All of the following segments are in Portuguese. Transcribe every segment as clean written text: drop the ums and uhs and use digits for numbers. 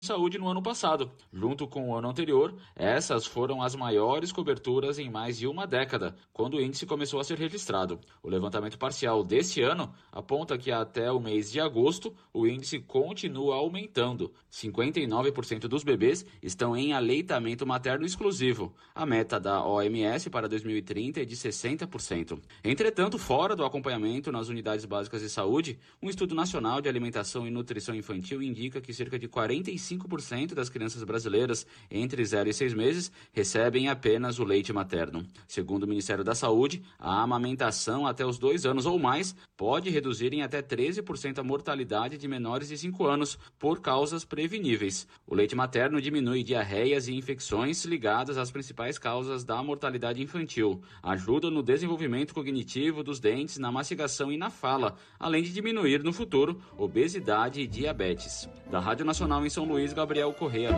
saúde no ano passado. Junto com o ano anterior, essas foram as maiores coberturas em mais de uma década, quando o índice começou a ser registrado. O levantamento parcial deste ano aponta que até o mês de agosto, o índice continua aumentando. 59% dos bebês estão em aleitamento materno exclusivo. A meta da OMS para 2030 é de 60%. Entretanto, fora do acompanhamento nas unidades básicas de saúde, um estudo nacional de alimentação e nutrição infantil indica que cerca de 45% das crianças brasileiras entre 0 e 6 meses recebem apenas o leite materno. Segundo o Ministério da Saúde, a amamentação até os 2 anos ou mais pode reduzir em até 13% a mortalidade de menores de 5 anos por causas preveníveis. O leite materno diminui diarreias e infecções ligadas às principais causas da mortalidade infantil, ajuda no desenvolvimento cognitivo dos dentes, na mastigação e na fala, além de diminuir no futuro obesidade e diabetes. Da Rádio Nacional em São Luís, Gabriel Correa.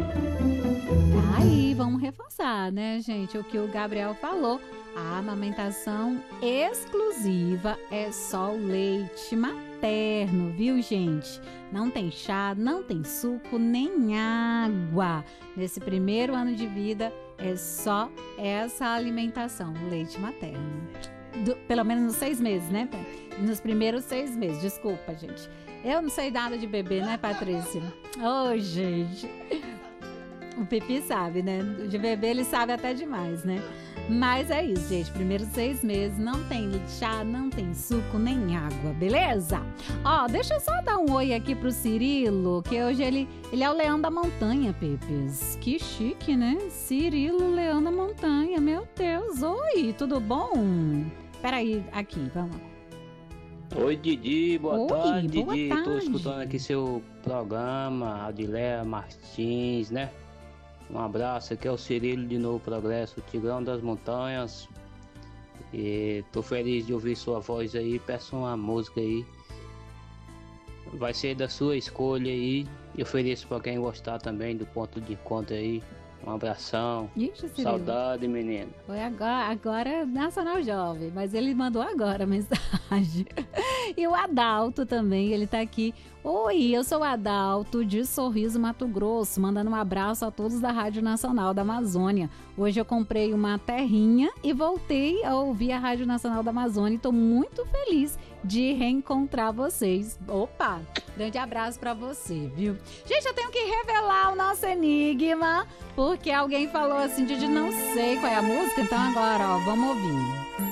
Aí, vamos reforçar, né, gente, o que o Gabriel falou. A amamentação exclusiva é só o leite materno, viu, gente? Não tem chá, não tem suco, nem água. Nesse primeiro ano de vida, é só essa alimentação, o leite materno. Pelo menos nos 6 meses, né? Nos primeiros 6 meses, desculpa, gente. Eu não sei nada de bebê, né, Patrícia? Ô, gente. O Pipi sabe, né? De bebê ele sabe até demais, né? Mas é isso, gente. Primeiros 6 meses não tem chá, não tem suco, nem água, beleza? Ó, deixa eu só dar um oi aqui pro Cirilo, que hoje ele é o leão da montanha, Pepes. Que chique, né? Cirilo, leão da montanha. Meu Deus. Oi, tudo bom? Peraí, aqui, vamos lá. Oi, Didi, boa tarde, boa Didi. tarde. Tô escutando aqui seu programa, Adileia Martins, né? Um abraço, aqui é o Cirilo de Novo Progresso, o Tigrão das Montanhas. E tô feliz de ouvir sua voz aí, peço uma música aí. Vai ser da sua escolha aí. E ofereço pra quem gostar também do ponto de encontro aí. Um abração. Ixi, Cirilo. Saudade, menino. Foi agora Nacional Jovem, mas ele mandou agora a mensagem. E o Adalto também, ele tá aqui. Oi, eu sou o Adalto de Sorriso, Mato Grosso, mandando um abraço a todos da Rádio Nacional da Amazônia. Hoje eu comprei uma terrinha e voltei a ouvir a Rádio Nacional da Amazônia e tô muito feliz de reencontrar vocês. Opa, grande abraço pra você, viu? Gente, eu tenho que revelar o nosso enigma, porque alguém falou assim, de não sei qual é a música, então agora, ó, vamos ouvir.